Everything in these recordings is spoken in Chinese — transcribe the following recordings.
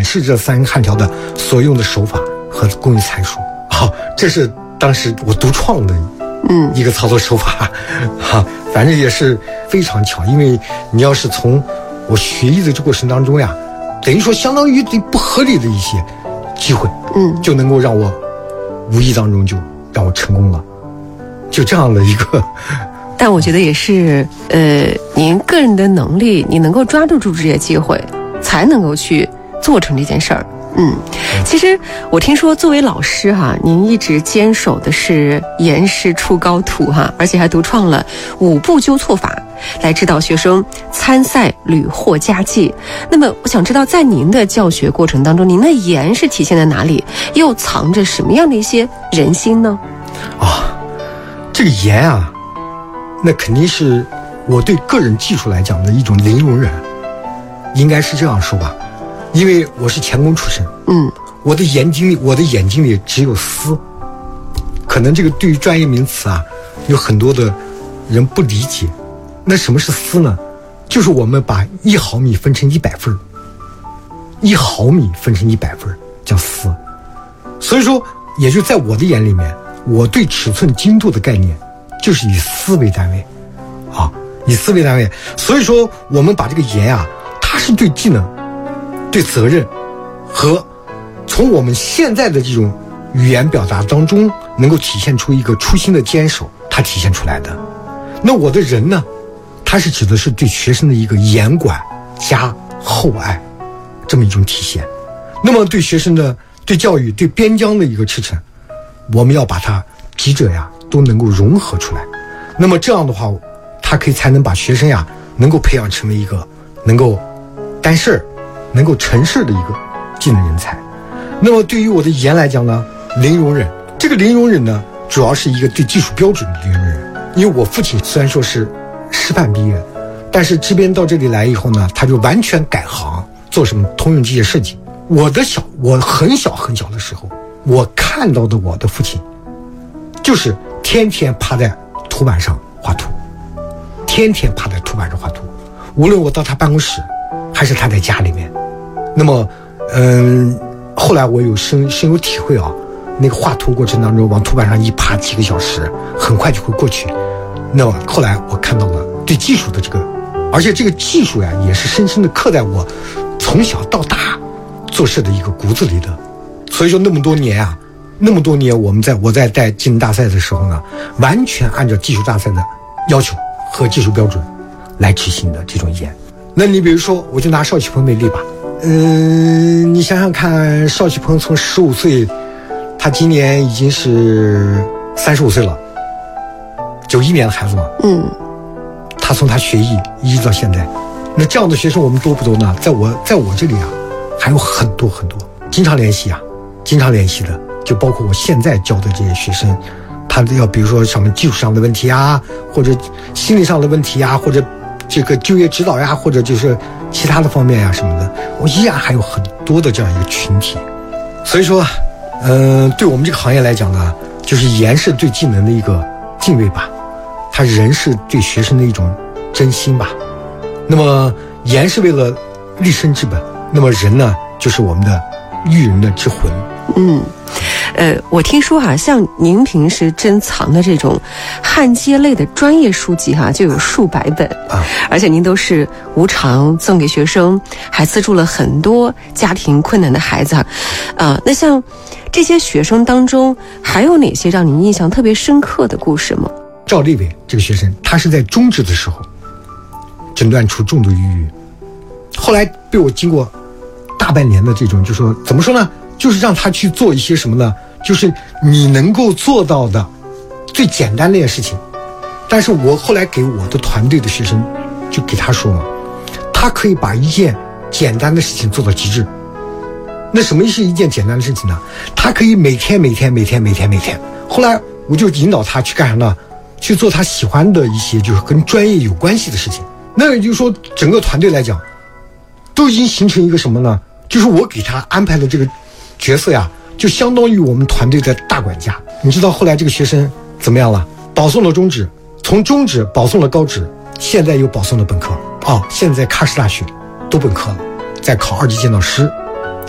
演示这三汉条的所用的手法和工艺参数。这是当时我独创的一个操作手法反正也是非常巧，因为你要是从我学艺的这过程当中呀，等于说相当于不合理的一些机会，就能够让我无意当中就让我成功了，就这样的一个。 但我觉得也是，您个人的能力，你能够抓住这些机会，才能够去做成这件事儿。其实我听说作为老师您一直坚守的是严师出高徒而且还独创了5步纠错法来指导学生参赛屡获佳绩。那么我想知道，在您的教学过程当中，您的严是体现在哪里，又藏着什么样的一些人心呢？ 这个严那肯定是我对个人技术来讲的一种零容忍，应该是这样说吧。因为我是钳工出身，我的眼睛里只有丝，可能这个对于专业名词有很多的人不理解。那什么是丝呢？就是我们把1毫米分成100份，1毫米分成100份叫丝。所以说，也就在我的眼里面，我对尺寸精度的概念就是以丝为单位，以丝为单位。所以说，我们把这个严它是对技能、对责任和从我们现在的这种语言表达当中能够体现出一个初心的坚守，它体现出来的。那我的人呢，它是指的是对学生的一个严管加厚爱这么一种体现。那么对学生的、对教育、对边疆的一个赤诚，我们要把它几者都能够融合出来。那么这样的话，它才能把学生能够培养成为一个能够担事儿、能够成事的一个技能人才。那么对于我的严来讲呢，零容忍。这个零容忍呢，主要是一个对技术标准的零容忍。因为我父亲虽然说是师范毕业，但是这边到这里来以后呢，他就完全改行，做什么通用机械设计。我很小的时候，我看到的我的父亲就是天天趴在图板上画图，无论我到他办公室还是他在家里面。那么后来我有深有体会那个画图过程当中往图板上一趴几个小时很快就会过去。那么后来我看到了对技术的这个，而且这个技术也是深深的刻在我从小到大做事的一个骨子里的。所以说那么多年我在带技能大赛的时候呢，完全按照技术大赛的要求和技术标准来执行的这种严。那你比如说，我就拿邵启鹏为例吧。你想想看，邵启鹏从15岁，他今年已经是35岁了，91年的孩子嘛。他从他学艺一直到现在，那这样的学生我们多不多呢？在我这里还有很多很多，经常联系的，就包括我现在教的这些学生，他要比如说什么技术上的问题或者心理上的问题或者这个就业指导或者就是其他的方面什么的，我依然还有很多的这样一个群体。所以说对我们这个行业来讲呢，就是严是对技能的一个敬畏吧，他人是对学生的一种真心吧。那么严是为了立身之本，那么人呢，就是我们的育人的之魂。 我听说像您平时珍藏的这种焊接类的专业书籍就有数百本而且您都是无偿送给学生，还资助了很多家庭困难的孩子那像这些学生当中，还有哪些让您印象特别深刻的故事吗？ 赵立伟这个学生，他是在中职的时候诊断出重度抑郁，后来被我经过大半年的这种，就说怎么说呢，就是让他去做一些什么呢，就是你能够做到的最简单的一件事情。但是我后来给我的团队的学生就给他说嘛，他可以把一件简单的事情做到极致。那什么是一件简单的事情呢？他可以每天。后来我就引导他去干啥呢？去做他喜欢的一些就是跟专业有关系的事情。那也就是说，整个团队来讲都已经形成一个什么呢，就是我给他安排的这个角色就相当于我们团队的大管家。你知道后来这个学生怎么样了？保送了中职，从中职保送了高职，现在又保送了本科现在在喀什大学读本科了，在考2级建造师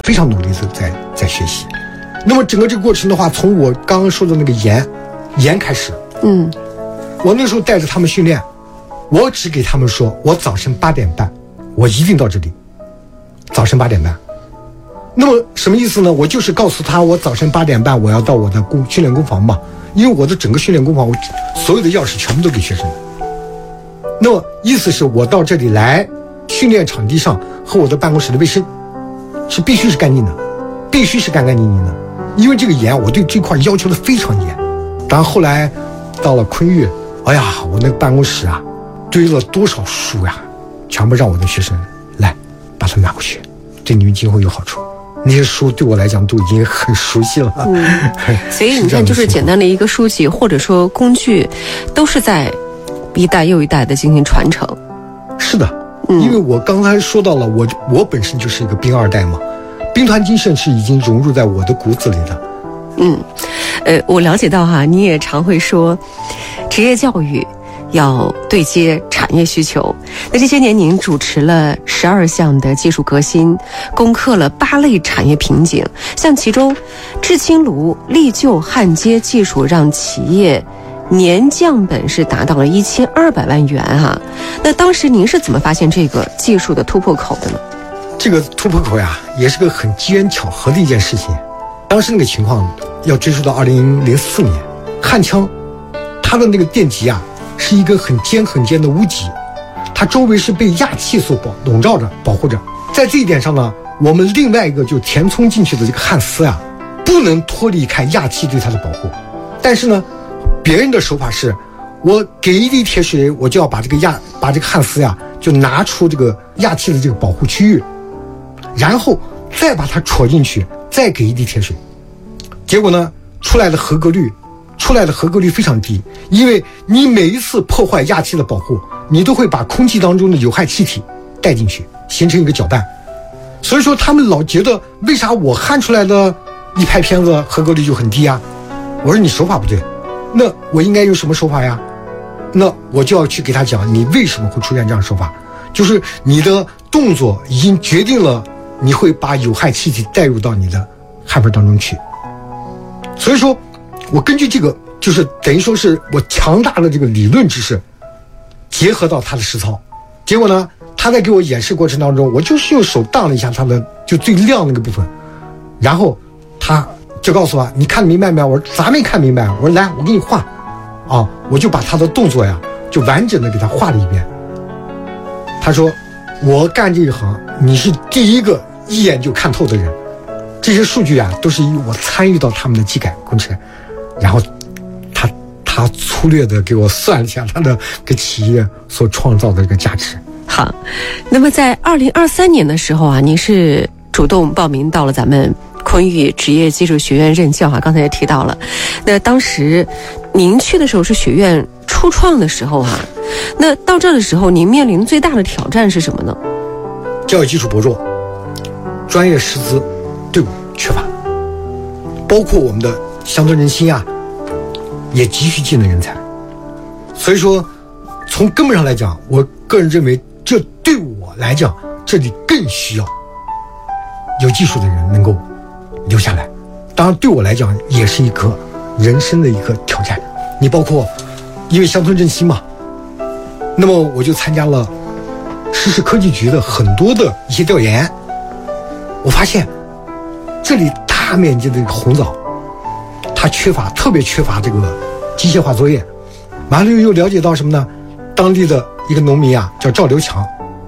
非常努力的在学习。那么整个这个过程的话，从我刚刚说的那个盐开始，我那时候带着他们训练，我只给他们说，我早晨8点半，我一定到这里，早晨8点半。那么什么意思呢？我就是告诉他，我早晨8点半我要到我的训练工房嘛，因为我的整个训练工房，我所有的钥匙全部都给学生的。那么意思是我到这里来，训练场地上和我的办公室的卫生是必须是干净的，必须是干干净净的。因为这个盐，我对这块要求的非常严。然后后来到了昆玉，哎呀，我那个办公室啊，堆了多少书呀，全部让我的学生来把它拿回去，对你们今后有好处。那些书对我来讲都已经很熟悉了。 所以你看，就是简单的一个书籍或者说工具，都是在一代又一代的进行传承。 是的，因为我刚才说到了，我本身就是一个兵2代嘛，兵团精神是已经融入在我的骨子里的。 我了解到哈，你也常会说，职业教育要对接产业需求。那这些年您主持了12项的技术革新，攻克了8类产业瓶颈，像其中制氢炉、立旧焊接技术让企业年降本是达到了1200万元啊。那当时您是怎么发现这个技术的突破口的呢？ 这个突破口呀，也是个很机缘巧合的一件事情。当时那个情况要追溯到2004年，焊枪它的那个电极啊，是一根很尖的钨极，它周围是被氩气所笼罩着保护着。在这一点上呢，我们另外一个就填充进去的这个焊丝啊，不能脱离开氩气对它的保护。但是呢，别人的手法是，我给一滴铁水，我就要把这个焊丝呀，就拿出这个氩气的这个保护区域，然后再把它戳进去，再给一滴铁水。结果呢，出来的合格率非常低，因为你每一次破坏氩气的保护，你都会把空气当中的有害气体带进去，形成一个搅拌。所以说他们老觉得，为啥我焊出来的一拍片子合格率就很低啊？我说你手法不对，那我应该用什么手法呀？那我就要去给他讲，你为什么会出现这样的手法，就是你的动作已经决定了你会把有害气体带入到你的焊盆当中去。所以说我根据这个，就是等于说是我强大的这个理论知识结合到他的实操。结果呢，他在给我演示过程当中，我就是用手荡了一下他的就最亮那个部分，然后他就告诉我，你看明白没有？我说咋没看明白？我说来，我给你画啊，我就把他的动作呀就完整的给他画了一遍。他说，我干这一行，你是第一个一眼就看透的人。这些数据啊，都是以我参与到他们的技改工程，然后他粗略的给我算了一下他的给企业所创造的这个价值。 好，那么在2023年的时候啊，您是主动报名到了咱们昆玉职业技术学院任教啊，刚才也提到了。那当时您去的时候是学院初创的时候啊，那到这的时候，您面临最大的挑战是什么呢？ 教育基础薄弱，专业师资队伍缺乏，包括我们的乡村振兴啊，也急需技能人才。所以说，从根本上来讲，我个人认为，这对我来讲，这里更需要有技术的人能够留下来。当然，对我来讲，也是一个人生的一个挑战。你包括，因为乡村振兴嘛，那么我就参加了实施科技局的很多的一些调研，我发现这里大面积的一个红枣，它特别缺乏这个机械化作业。完了又了解到什么呢？当地的一个农民啊，叫赵刘强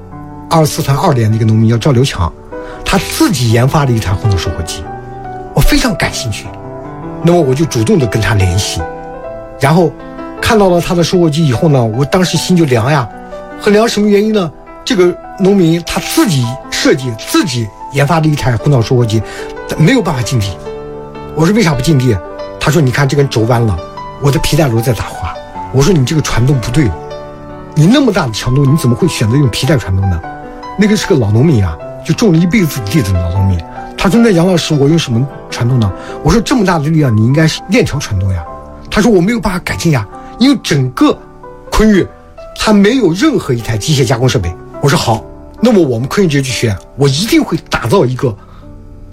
，24团2连的一个农民叫赵刘强，他自己研发了一台红枣收获机，我非常感兴趣。那么我就主动的跟他联系，然后看到了他的收获机以后呢，我当时心就凉呀。很凉什么原因呢？这个农民他自己设计、自己研发的一台红枣收获机，没有办法进地。我说为啥不进地？他说你看这根轴弯了，我的皮带螺在打滑。我说你这个传动不对，你那么大的强度，你怎么会选择用皮带传动呢？那个是个老农民啊，就种了一辈子地的老农民。他说那杨老师，我用什么传动呢？我说这么大的力量，你应该是链条传动呀。他说我没有办法改进呀，因为整个昆玉它没有任何一台机械加工设备。我说好，那么我们昆玉职业学院，我一定会打造一个